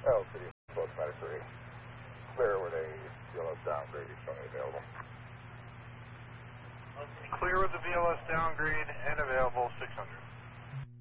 L City, close 93. Clear with a VLS downgrade, each only available. Clear with the VLS downgrade and available 600.